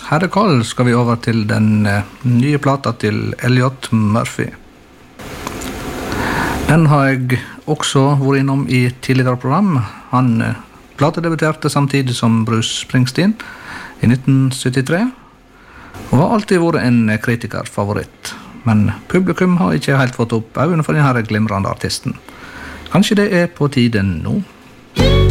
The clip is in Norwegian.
herrekall skal vi over til den nye plata til Elliot Murphy. Den har jeg også vært innom i tidligere program. Han platedebuterte samtidig som Bruce Springsteen i 1973, og har alltid vært en kritikerfavoritt. Men publikum har ikke helt fått opp øynene for denne glimrende artisten. Kanskje det er på tiden nå?